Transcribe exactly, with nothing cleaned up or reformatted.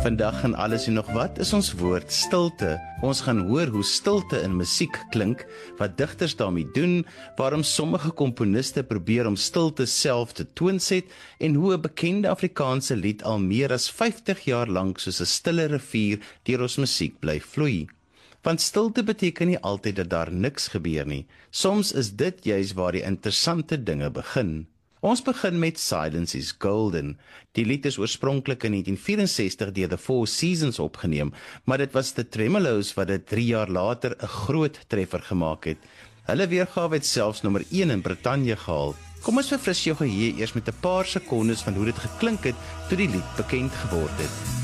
Vandag in Alles en nog wat is ons woord stilte. Ons gaan hoor hoe stilte in musiek klink, wat digters daarmee doen, waarom sommige komponiste probeer om stilte self te toonset en hoe 'n bekende Afrikaanse lied al meer as vyftig jaar lank soos 'n stille rivier deur ons musiek bly vloei. Want stilte beteken nie altyd dat daar niks gebeur nie. Soms is dit juis waar die interessante dinge begin. Ons begin met Silence is Golden. Die lied is oorspronklik in negentien vyf-en-sestig deur The Four Seasons opgeneem, maar dit was The Tremolos wat dit drie jaar later 'n groot treffer gemaak het. Hulle weergawe het selfs nommer een in Brittanje gehaal. Kom ons verfris jou geheue eers met 'n paar sekondes van hoe dit geklink het toe die lied bekend geword het.